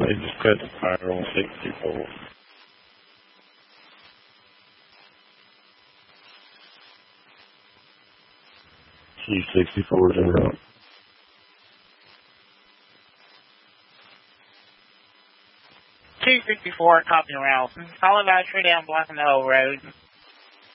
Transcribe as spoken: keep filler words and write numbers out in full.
They just cut the fire on sixty-four. C sixty-four is in route. two sixty-four, copy route. Solid battery down Black and Hole Road.